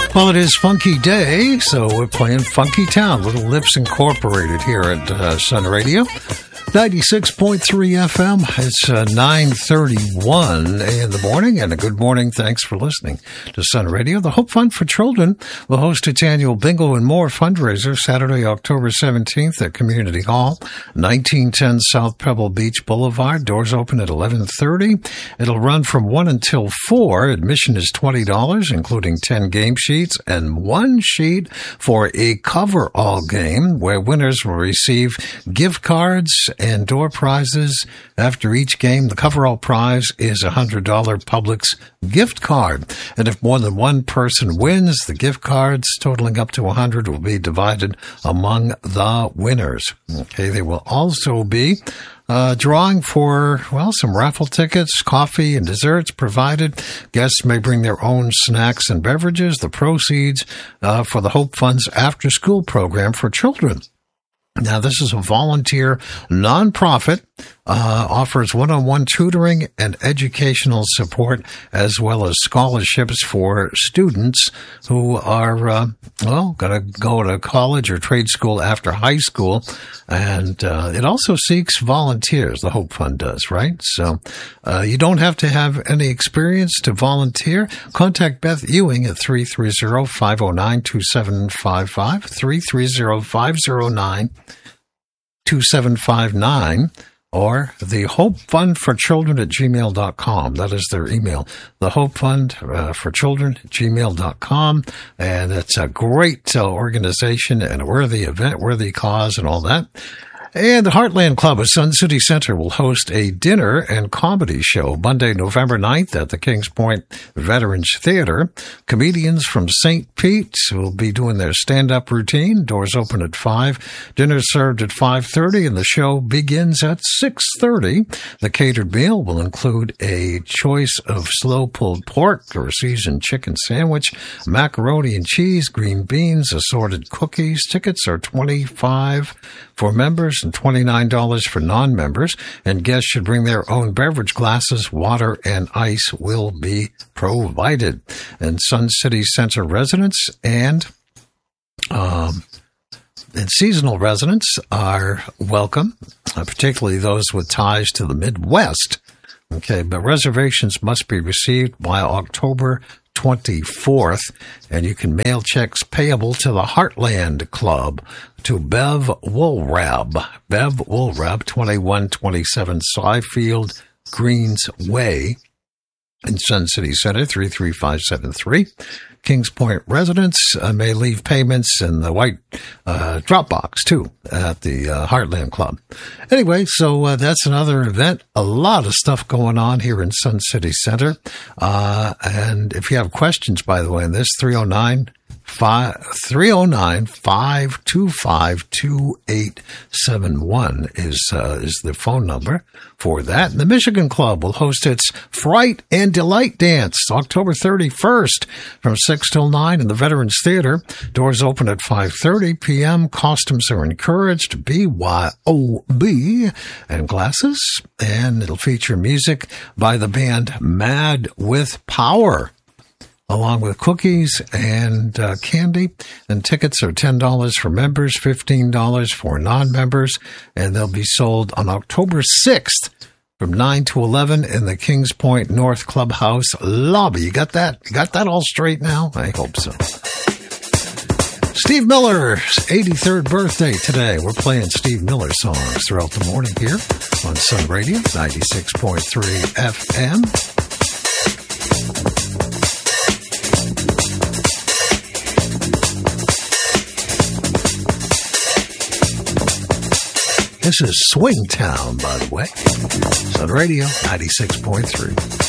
Well, it is Funky Day, so we're playing Funky Town, Little Lips Incorporated here at Sun Radio. 96.3 FM. It's 9:31 in the morning, and a good morning. Thanks for listening to Sun Radio. The Hope Fund for Children will host its annual Bingo and More fundraiser Saturday, October 17th at Community Hall, 1910 South Pebble Beach Boulevard. Doors open at 11:30. It'll run from 1 until 4. Admission is $20, including 10 game sheets and 1 sheet for a cover-all game, where winners will receive gift cards and door prizes. After each game, the coverall prize is a $100 Publix gift card. And if more than one person wins, the gift cards totaling up to $100 will be divided among the winners. Okay, there will also be drawing for, well, some raffle tickets, coffee, and desserts provided. Guests may bring their own snacks and beverages. The proceeds for the Hope Fund's after-school program for children. Now, this is a volunteer nonprofit, offers one-on-one tutoring and educational support, as well as scholarships for students who are, going to go to college or trade school after high school. And it also seeks volunteers, the Hope Fund does, right? So you don't have to have any experience to volunteer. Contact Beth Ewing at 330-509-2755, 330-509-2759, or the Hope Fund for Children at gmail.com. That is their email. The Hope Fund for Children at gmail.com. And it's a great organization and a worthy event, worthy cause and all that. And the Heartland Club of Sun City Center will host a dinner and comedy show Monday, November 9th at the Kings Point Veterans Theater. Comedians from St. Pete will be doing their stand-up routine. Doors open at 5. Dinner served at 5:30, and the show begins at 6:30. The catered meal will include a choice of slow-pulled pork or seasoned chicken sandwich, macaroni and cheese, green beans, assorted cookies. Tickets are $25 for members and $29 for non-members, and guests should bring their own beverage glasses. Water and ice will be provided. And Sun City Center residents and seasonal residents are welcome, particularly those with ties to the Midwest. Okay, but reservations must be received by October 24th, and you can mail checks payable to the Heartland Club to Bev Woolrab, 2127 Slyfield Greens Way in Sun City Center, 33573. Kings Point residents may leave payments in the white drop box, too, at the Heartland Club. Anyway, so that's another event. A lot of stuff going on here in Sun City Center. And if you have questions, by the way, on this, 309-525-2871 is the phone number for that. And the Michigan Club will host its Fright and Delight Dance October 31st from 6 till 9 in the Veterans Theater. Doors open at 5:30 p.m. Costumes are encouraged, BYOB, and glasses. And it'll feature music by the band Mad with Power, along with cookies and candy. And tickets are $10 for members, $15 for non-members, and they'll be sold on October 6th from 9 to 11 in the Kings Point North Clubhouse lobby. You got that? You got that all straight now? I hope so. Steve Miller's 83rd birthday today. We're playing Steve Miller songs throughout the morning here on Sun Radio, 96.3 FM. This is Swing Town, by the way. Sun Radio, 96.3.